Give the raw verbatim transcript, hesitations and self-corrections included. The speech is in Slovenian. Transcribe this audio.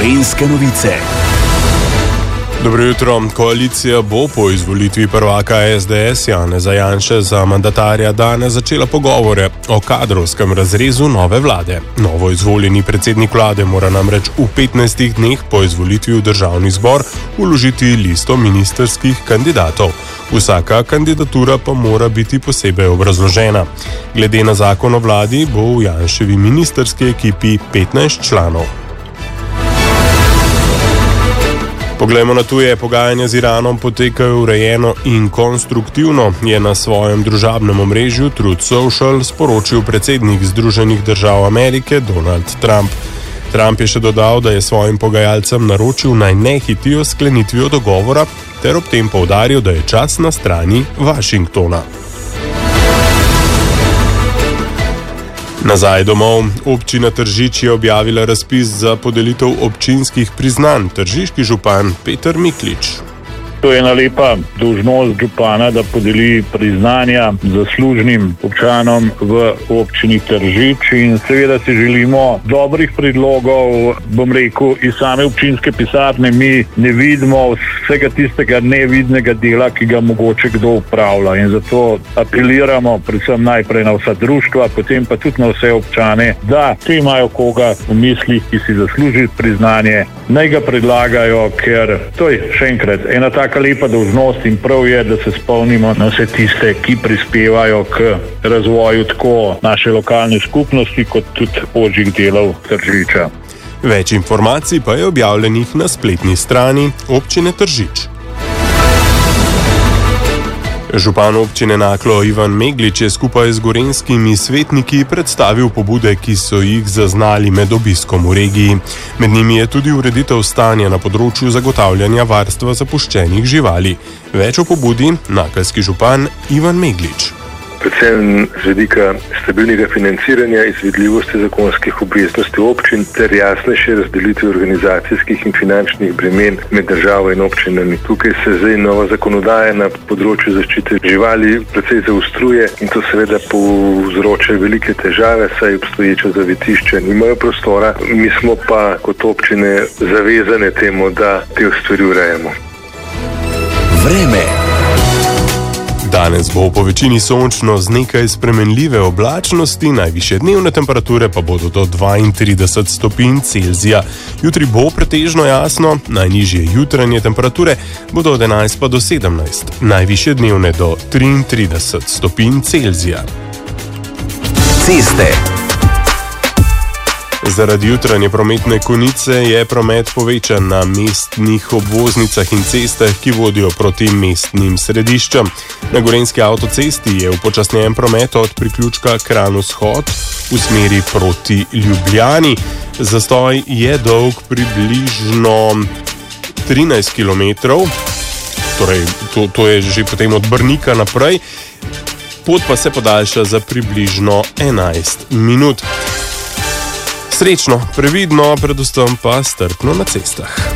Gorenjske novice. Dobro jutro. Koalicija bo po izvolitvi prvaka es de es Janeza Janše za mandatarja danes začela pogovore o kadrovskem razrezu nove vlade. Novo izvoljeni predsednik vlade mora namreč v petnajstih dneh po izvolitvi v državni zbor vložiti listo ministrskih kandidatov. Vsaka kandidatura pa mora biti posebej obrazložena. Glede na zakon o vladi bo v Janševi ministrski ekipi petnajst članov. Poglejmo na tuje. Pogajanja z Iranom potekajo urejeno in konstruktivno, je na svojem družabnem omrežju Truth Social sporočil predsednik Združenih držav Amerike Donald Trump. Trump je še dodal, da je svojim pogajalcem naročil naj ne hitijo s sklenitvijo dogovora, ter ob tem poudaril, da je čas na strani Washingtona. Nazaj domov. Občina Tržič je objavila razpis za podelitev občinskih priznanj. Tržiški župan Peter Miklič. To je ena lepa dolžnost župana, da podeli priznanja zaslužnim občanom v občini Tržič, in seveda si želimo dobrih predlogov, bom rekel, iz same občinske pisarne. Mi ne vidimo vsega tistega nevidnega dela, ki ga mogoče kdo upravlja, in zato apeliramo predvsem najprej na vsa društva, potem pa tudi na vse občane, da če imajo koga v mislih, ki si zasluži priznanje, naj ga predlagajo, ker to je še enkrat ena taka lepa dolžnost in prav je, da se spomnimo na vse tiste, ki prispevajo k razvoju tako naše lokalne skupnosti, kot tudi ožjih delov Tržiča. Več informacij pa je objavljenih na spletni strani občine Tržič. Župan občine Naklo Ivan Meglič je skupaj z gorenjskimi svetniki predstavil pobude, ki so jih zaznali med obiskom v regiji. Med njimi je tudi ureditev stanja na področju zagotavljanja varstva zapuščenih živali. Več o pobudi nakelski župan Ivan Meglič. Predvsem z vidika stabilnega financiranja, izvedljivosti zakonskih obveznosti občin ter jasnejše razdelitve organizacijskih in finančnih bremen med državo in občinami. Tukaj se zdaj nova zakonodaja na področju zaščite živali precej zaostruje in to seveda povzroča velike težave, saj obstoječa zavetišča nimajo prostora. Mi smo pa kot občine zavezane temu, da te stvari urejamo. Vreme. Danes bo po večini sončno z nekaj spremenljive oblačnosti, najvišje dnevne temperature pa bodo do dvaintrideset stopinj Celzija. Jutri bo pretežno jasno, najnižje jutranje temperature bodo od enajst pa do sedemnajst, najvišje dnevne do triintrideset stopinj Celzija. Ceste. Zaradi jutranje prometne konice je promet povečan na mestnih obvoznicah in cestah, ki vodijo proti mestnim središčem. Na gorenjski avtocesti je upočasnjen promet od priključka Kranj-Vzhod v smeri proti Ljubljani. Zastoj je dolg približno trinajst kilometrov, torej to, to je že potem od Brnika naprej, pot pa se podaljša za približno enajst minut. Srečno, previdno, predvsem pa strpno na cestah.